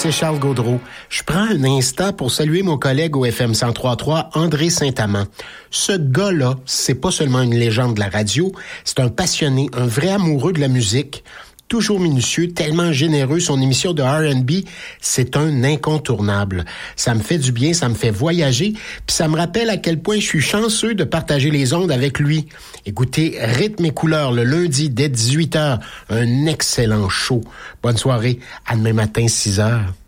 c'est Charles Gaudreau. Je prends un instant pour saluer mon collègue au FM 103.3, André Saint-Amand. Ce gars-là, c'est pas seulement une légende de la radio, c'est un passionné, un vrai amoureux de la musique. Toujours minutieux, tellement généreux, son émission de R&B, c'est un incontournable. Ça me fait du bien, ça me fait voyager, puis ça me rappelle à quel point je suis chanceux de partager les ondes avec lui. Écoutez Rythme et couleurs le lundi dès 18h, un excellent show. Bonne soirée, à demain matin 6h.